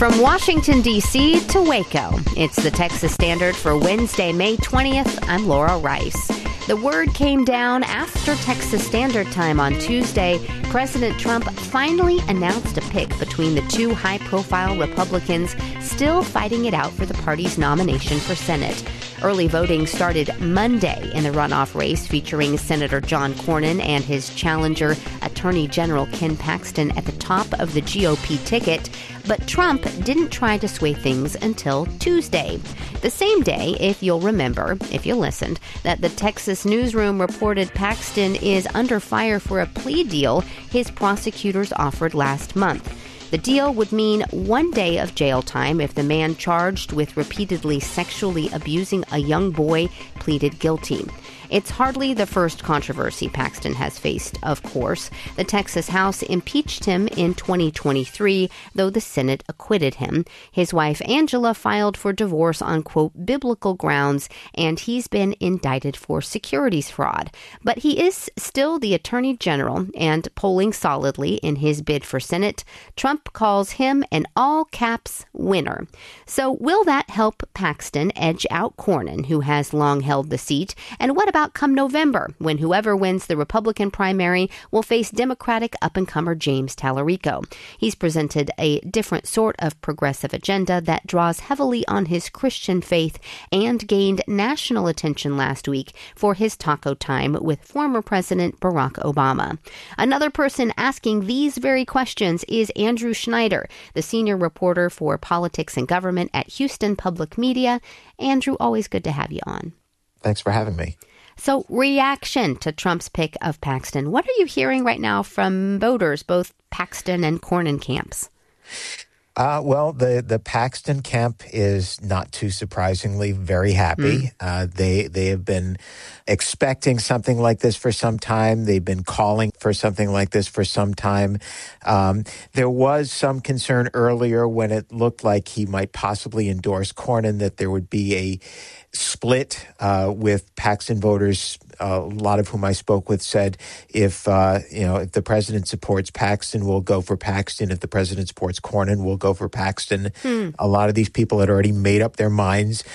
From Washington, D.C. to Waco, it's the Texas Standard for Wednesday, May 20th. I'm Laura Rice. The word came down after Texas Standard Time on Tuesday. President Trump finally announced a pick between the two high-profile Republicans still fighting it out for the party's nomination for Senate. Early voting started Monday in the runoff race featuring Senator John Cornyn and his challenger, Attorney General Ken Paxton, at the top of the GOP ticket. But Trump didn't try to sway things until Tuesday. The same day, if you'll remember, if you listened, that the Texas newsroom reported Paxton is under fire for a plea deal his prosecutors offered last month. The deal would mean 1 day of jail time if the man charged with repeatedly sexually abusing a young boy pleaded guilty. It's hardly the first controversy Paxton has faced, of course. The Texas House impeached him in 2023, though the Senate acquitted him. His wife, Angela, filed for divorce on, quote, biblical grounds, and he's been indicted for securities fraud. But he is still the Attorney General and polling solidly in his bid for Senate. Trump calls him an all-caps winner. So will that help Paxton edge out Cornyn, who has long held the seat? And what about come November, when whoever wins the Republican primary will face Democratic up-and-comer James Tallarico? He's presented a different sort of progressive agenda that draws heavily on his Christian faith and gained national attention last week for his taco time with former President Barack Obama. Another person asking these very questions is Andrew Schneider, the senior reporter for politics and government at Houston Public Media. Andrew, always good to have you on. Thanks for having me. So, reaction to Trump's pick of Paxton. What are you hearing right now from voters, both Paxton and Cornyn camps? Well, the Paxton camp is not too surprisingly very happy. They have been expecting something like this for some time. They've been calling for something like this for some time. There was some concern earlier when it looked like he might possibly endorse Cornyn that there would be a split with Paxton voters. A lot of whom I spoke with said if the president supports Paxton, we'll go for Paxton. If the president supports Cornyn, we'll go for Paxton. A lot of these people had already made up their minds.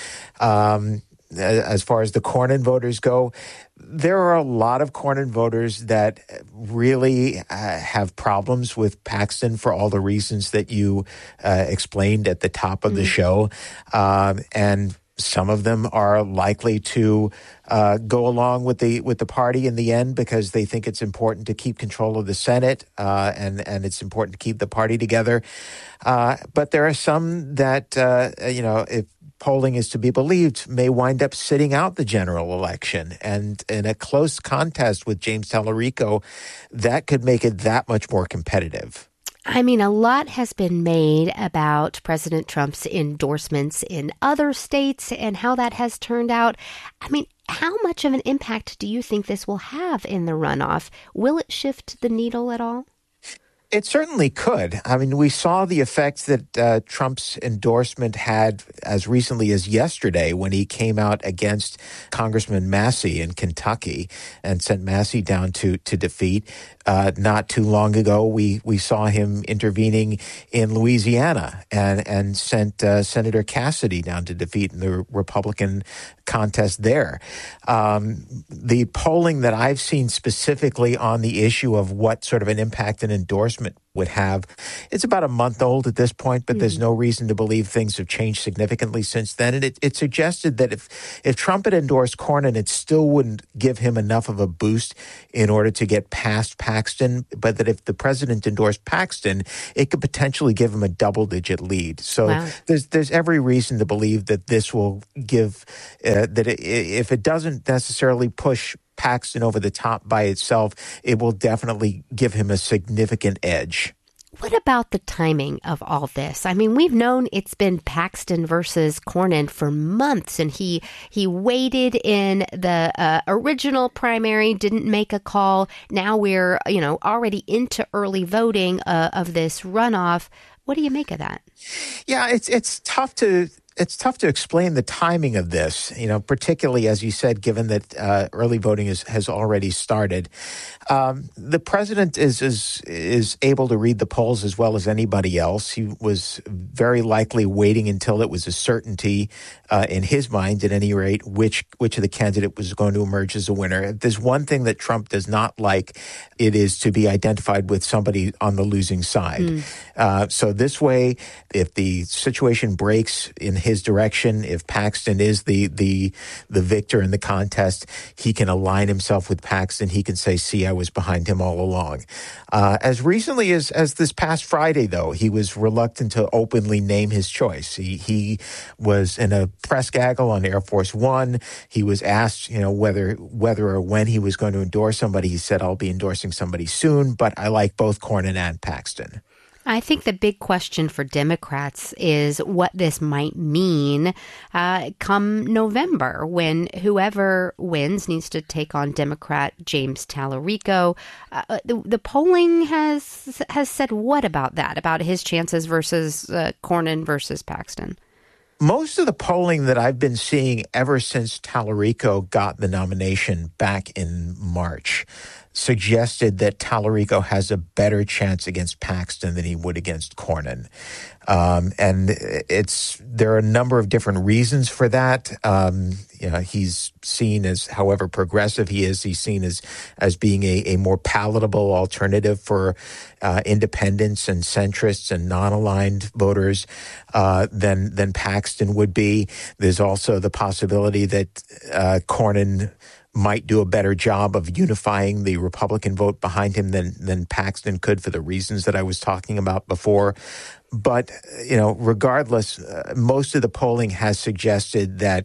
As far as the Cornyn voters go, there are a lot of Cornyn voters that really have problems with Paxton for all the reasons that you explained at the top of the show. And some of them are likely to go along with the party in the end because they think it's important to keep control of the Senate and it's important to keep the party together. But there are some that, if polling is to be believed, may wind up sitting out the general election. And in a close contest with James Tallarico, that could make it that much more competitive. I mean, a lot has been made about President Trump's endorsements in other states and how that has turned out. I mean, how much of an impact do you think this will have in the runoff? Will it shift the needle at all? It certainly could. I mean, we saw the effects that Trump's endorsement had as recently as yesterday when he came out against Congressman Massey in Kentucky and sent Massey down to defeat. Not too long ago, we saw him intervening in Louisiana and sent Senator Cassidy down to defeat in the Republican contest there. The polling that I've seen specifically on the issue of what sort of an impact an endorsement would have, it's about a month old at this point, but there's no reason to believe things have changed significantly since then. And it suggested that if Trump had endorsed Cornyn, it still wouldn't give him enough of a boost in order to get past Paxton, but that if the president endorsed Paxton, it could potentially give him a double-digit lead. So there's every reason to believe that this will give, if it doesn't necessarily push Paxton over the top by itself, it will definitely give him a significant edge. What about the timing of all this? I mean, we've known it's been Paxton versus Cornyn for months, and he waited in the original primary, didn't make a call. Now we're, already into early voting of this runoff. What do you make of that? Yeah, it's tough to it's tough to explain the timing of this, particularly, as you said, given that early voting has already started. The president is able to read the polls as well as anybody else. He was very likely waiting until it was a certainty in his mind, at any rate, which of the candidate was going to emerge as a winner. If there's one thing that Trump does not like, it is to be identified with somebody on the losing side. So this way, if the situation breaks in his direction, if Paxton is the victor in the contest, he can align himself with Paxton. He can say, see, I was behind him all along. As recently as this past Friday, though, he was reluctant to openly name his choice. He was in a press gaggle on Air Force One. He was asked, whether or when he was going to endorse somebody. He said, I'll be endorsing somebody soon, but I like both Cornyn and Paxton. I think the big question for Democrats is what this might mean come November, when whoever wins needs to take on Democrat James Tallarico. The polling has said what about that, about his chances versus Cornyn versus Paxton? Most of the polling that I've been seeing ever since Tallarico got the nomination back in March suggested that Tallarico has a better chance against Paxton than he would against Cornyn. And there are a number of different reasons for that. He's seen as, however progressive he is, he's seen as being a more palatable alternative for independents and centrists and non-aligned voters than Paxton would be. There's also the possibility that Cornyn might do a better job of unifying the Republican vote behind him than Paxton could, for the reasons that I was talking about before. But, regardless, most of the polling has suggested that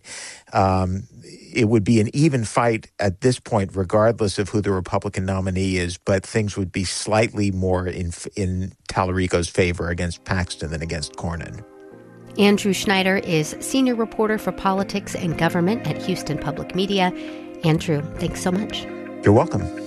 it would be an even fight at this point, regardless of who the Republican nominee is, but things would be slightly more in Tallarico's favor against Paxton than against Cornyn. Andrew Schneider is senior reporter for politics and government at Houston Public Media. Andrew, thanks so much. You're welcome.